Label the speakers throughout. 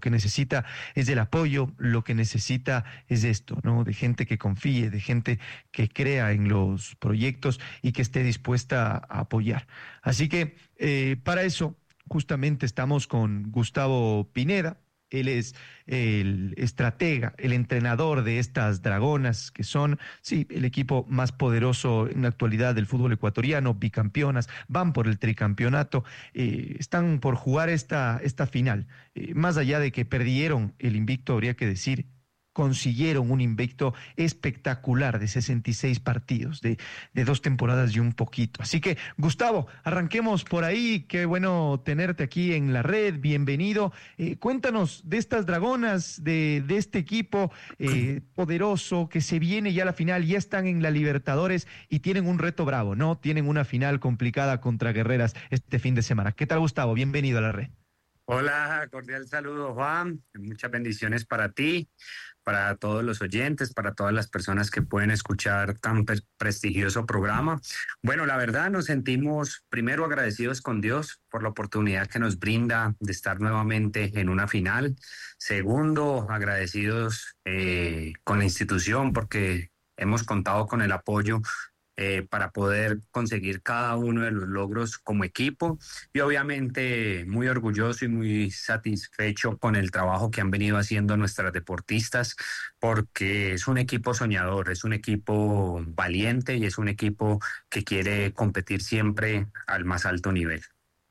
Speaker 1: que necesita es del apoyo, lo que necesita es esto, ¿no? De gente que confíe, de gente que crea en los proyectos y que esté dispuesta a apoyar. Así que para eso justamente estamos con Gustavo Pineda. Él es el estratega, el entrenador de estas Dragonas, que son, sí, el equipo más poderoso en la actualidad del fútbol ecuatoriano, bicampeonas, van por el tricampeonato, están por jugar esta final. Más allá de que perdieron el invicto, habría que decir, consiguieron un invicto espectacular de 66 partidos, de 2 temporadas y un poquito. Así que, Gustavo, arranquemos por ahí. Qué bueno tenerte aquí en la red. Bienvenido. Cuéntanos de estas Dragonas, de este equipo poderoso que se viene ya a la final, ya están en la Libertadores y tienen un reto bravo, ¿no? Tienen una final complicada contra Guerreras este fin de semana. ¿Qué tal, Gustavo? Bienvenido a la red.
Speaker 2: Hola, cordial saludo, Juan. Muchas bendiciones para ti, para todos los oyentes, para todas las personas que pueden escuchar tan prestigioso programa. Bueno, la verdad nos sentimos primero agradecidos con Dios por la oportunidad que nos brinda de estar nuevamente en una final. Segundo, agradecidos con la institución porque hemos contado con el apoyo para poder conseguir cada uno de los logros como equipo y obviamente muy orgulloso y muy satisfecho con el trabajo que han venido haciendo nuestras deportistas porque es un equipo soñador, es un equipo valiente y es un equipo que quiere competir siempre al más alto nivel.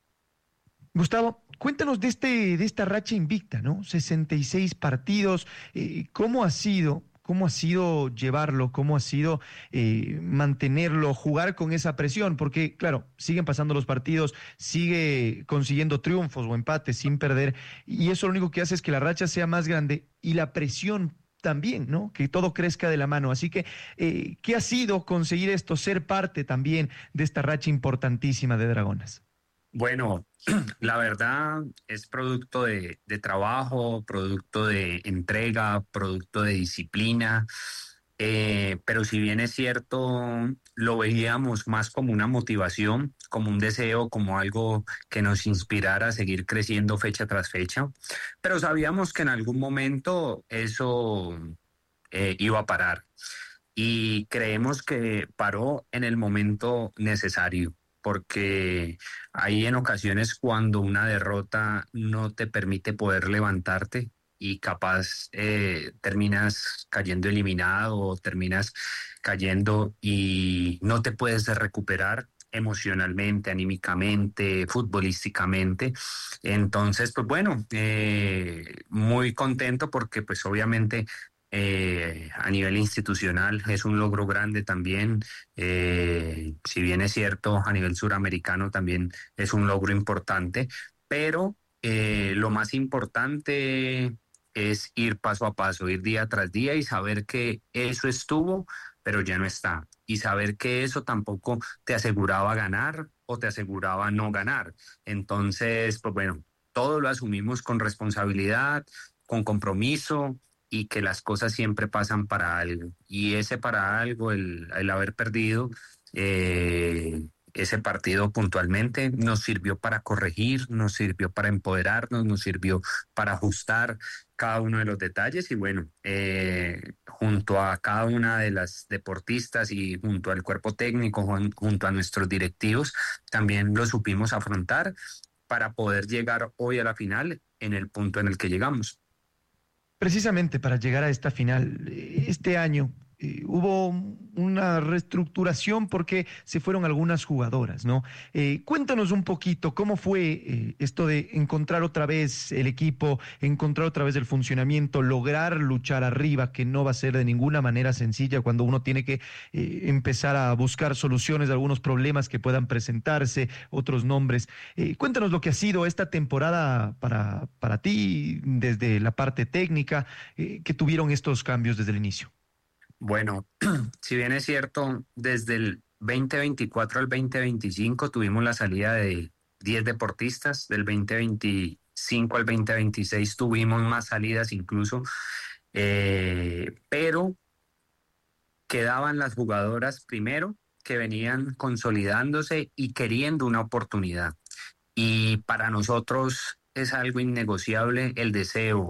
Speaker 1: Gustavo, cuéntanos de esta racha invicta, ¿no? 66 partidos. ¿Cómo ha sido? ¿Cómo ha sido llevarlo? ¿Cómo ha sido mantenerlo, jugar con esa presión? Porque, claro, siguen pasando los partidos, sigue consiguiendo triunfos o empates sin perder, y eso lo único que hace es que la racha sea más grande y la presión también, ¿no? Que todo crezca de la mano. Así que, ¿qué ha sido conseguir esto, ser parte también de esta racha importantísima de Dragonas?
Speaker 2: Bueno, la verdad es producto de trabajo, producto de entrega, producto de disciplina, pero si bien es cierto, lo veíamos más como una motivación, como un deseo, como algo que nos inspirara a seguir creciendo fecha tras fecha, pero sabíamos que en algún momento eso iba a parar y creemos que paró en el momento necesario, porque hay en ocasiones cuando una derrota no te permite poder levantarte y capaz terminas cayendo eliminado o terminas cayendo y no te puedes recuperar emocionalmente, anímicamente, futbolísticamente. Entonces, pues bueno, muy contento porque pues obviamente a nivel institucional es un logro grande también. Si bien es cierto, a nivel suramericano también es un logro importante, pero lo más importante es ir paso a paso, ir día tras día y saber que eso estuvo, pero ya no está. Y saber que eso tampoco te aseguraba ganar o te aseguraba no ganar. Entonces, pues bueno, todo lo asumimos con responsabilidad, con compromiso y que las cosas siempre pasan para algo. Y ese para algo, el haber perdido ese partido puntualmente, nos sirvió para corregir, nos sirvió para empoderarnos, nos sirvió para ajustar cada uno de los detalles y bueno, junto a cada una de las deportistas y junto al cuerpo técnico, junto a nuestros directivos, también lo supimos afrontar para poder llegar hoy a la final en el punto en el que llegamos.
Speaker 1: Precisamente para llegar a esta final, este año hubo una reestructuración porque se fueron algunas jugadoras, ¿no? Cuéntanos un poquito cómo fue esto de encontrar otra vez el equipo, encontrar otra vez el funcionamiento, lograr luchar arriba, que no va a ser de ninguna manera sencilla cuando uno tiene que empezar a buscar soluciones a algunos problemas que puedan presentarse, otros nombres. Cuéntanos lo que ha sido esta temporada para ti desde la parte técnica, que tuvieron estos cambios desde el inicio.
Speaker 2: Bueno, si bien es cierto, desde el 2024 al 2025 tuvimos la salida de 10 deportistas, del 2025 al 2026 tuvimos más salidas incluso, pero quedaban las jugadoras primero que venían consolidándose y queriendo una oportunidad. Y para nosotros es algo innegociable el deseo,